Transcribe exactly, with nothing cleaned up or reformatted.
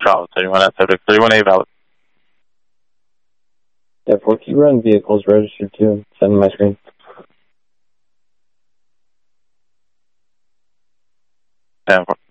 Bravo, thirty-one at subject, thirty-one A valid. Yeah, four key run vehicles registered too. Send my screen. ten four.